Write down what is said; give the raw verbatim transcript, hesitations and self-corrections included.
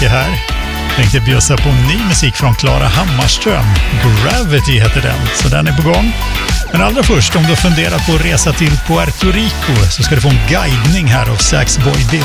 Jocke här. Tänkte bjussa på ny musik från Klara Hammarström. Gravity heter den, så den är på gång. Men allra först, om du funderar på att resa till Puerto Rico så ska du få en guidning här av Saxboy Bill.